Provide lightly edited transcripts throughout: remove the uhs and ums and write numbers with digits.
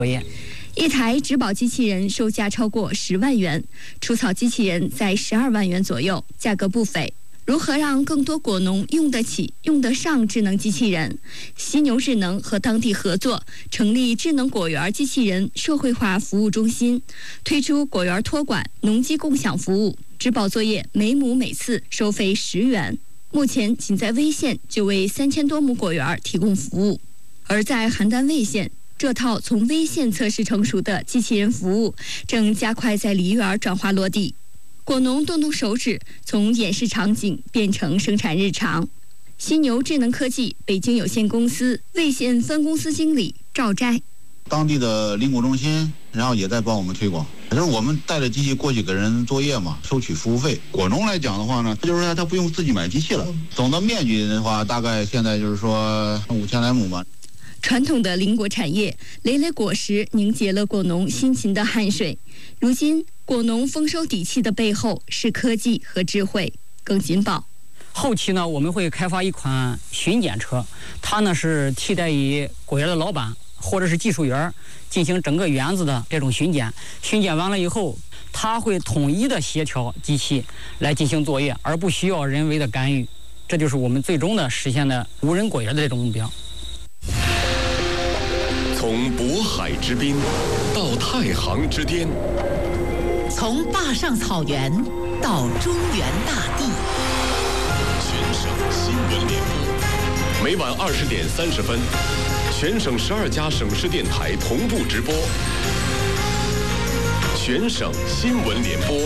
作业。 一台植保机器人售价超过10万元，除草机器人在12万元左右，价格不菲。如何让更多果农用得起、用得上智能机器人？犀牛智能和当地合作，成立智能果园机器人社会化服务中心，推出果园托管、农机共享服务，植保作业每亩每次收费10元。目前仅在威县就为3000多亩果园提供服务，而在邯郸魏县。这套从威县测试成熟的机器人服务，正加快在梨园转化落地。果农动动手指，从演示场景变成生产日常。犀牛智能科技北京有限公司魏县分公司经理赵斋， 当地的林果中心，然后也在帮我们推广。就是我们带着机器过去给人作业嘛，收取服务费。果农来讲的话呢，就是说他不用自己买机器了。总的面积的话，大概现在就是说5000来亩吧。 传统的林果产业，累累果实凝结了果农辛勤的汗水。如今，果农丰收底气的背后是科技和智慧。耿金宝， 后期呢，我们会开发一款巡检车，它呢是替代于果园的老板或者是技术员进行整个园子的这种巡检。巡检完了以后，它会统一的协调机器来进行作业，而不需要人为的干预。这就是我们最终的实现的无人果园的这种目标。 从渤海之滨到太行之巅， 从坝上草原到中原大地， 全省新闻联播，每晚20点30分，全省12家省市电台同步直播。全省新闻联播。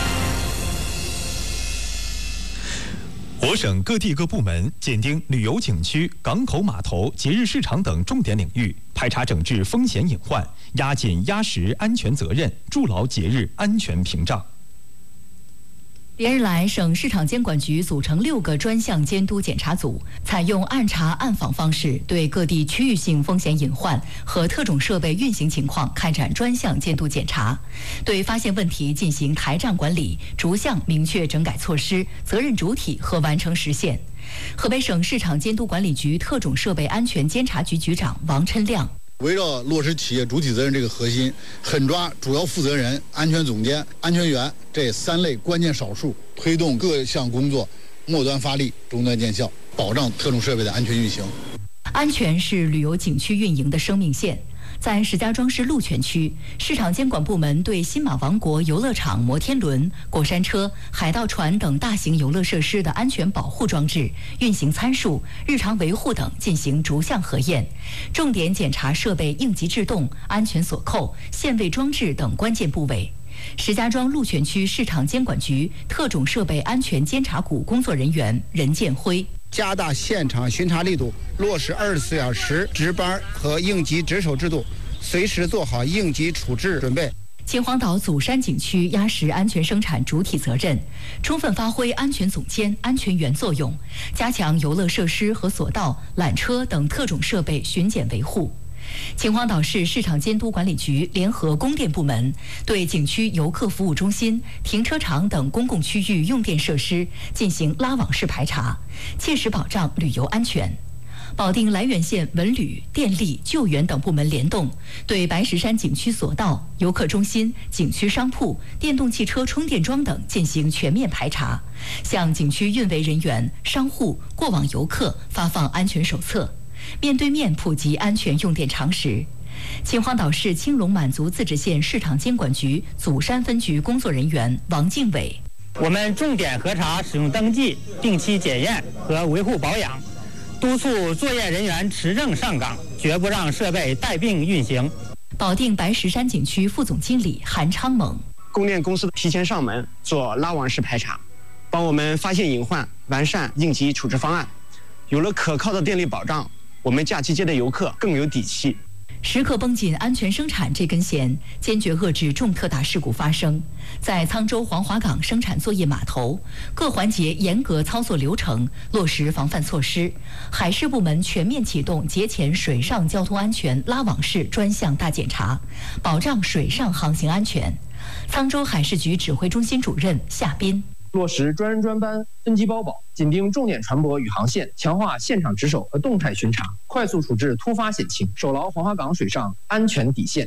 我省各地各部门紧盯旅游景区、港口码头、节日市场等重点领域，排查整治风险隐患，压紧压实安全责任，筑牢节日安全屏障。 连日来，省市场监管局组成6个专项监督检查组，采用暗查暗访方式，对各地区域性风险隐患和特种设备运行情况开展专项监督检查，对发现问题进行台账管理，逐项明确整改措施、责任主体和完成实现。河北省市场监督管理局特种设备安全监察局局长王琛亮。 围绕落实企业主体责任这个核心，狠抓主要负责人、安全总监、安全员这3类关键少数，推动各项工作末端发力，终端见效，保障特种设备的安全运行。 安全是旅游景区运营的生命线。在石家庄市鹿泉区，市场监管部门对新马王国游乐场摩天轮、过山车、海盗船等大型游乐设施的安全保护装置、运行参数、日常维护等进行逐项核验，重点检查设备应急制动、安全锁扣、限位装置等关键部位。石家庄鹿泉区市场监管局特种设备安全监察股工作人员任建辉。 加大现场巡查力度，落实24小时值班和应急值守制度，随时做好应急处置准备。 秦皇岛祖山景区压实安全生产主体责任，充分发挥安全总监、安全员作用，加强游乐设施和索道、缆车等特种设备巡检维护。秦皇岛市市场监督管理局联合供电部门对景区游客服务中心、停车场等公共区域用电设施进行拉网式排查，切实保障旅游安全。保定涞源县文旅、电力、救援等部门联动，对白石山景区索道、游客中心、景区商铺、电动汽车充电桩等进行全面排查，向景区运维人员、商户、过往游客发放安全手册，面对面普及安全用电常识。秦皇岛市青龙满族自治县市场监管局祖山分局工作人员王敬伟： 我们重点核查使用登记、定期检验和维护保养，督促作业人员持证上岗，绝不让设备带病运行。 保定白石山景区副总经理韩昌猛： 供电公司提前上门做拉网式排查，帮我们发现隐患，完善应急处置方案。有了可靠的电力保障，我们假期接的游客更有底气。 时刻绷紧安全生产这根弦，坚决遏制重特大事故发生。在沧州黄华港生产作业码头，各环节严格操作流程，落实防范措施。海事部门全面启动节前水上交通安全拉网式专项大检查，保障水上航行安全。沧州海事局指挥中心主任夏斌： 落实专人专班、分级包保，紧盯重点船舶与航线，强化现场值守和动态巡查，快速处置突发险情，守牢黄花岗水上安全底线。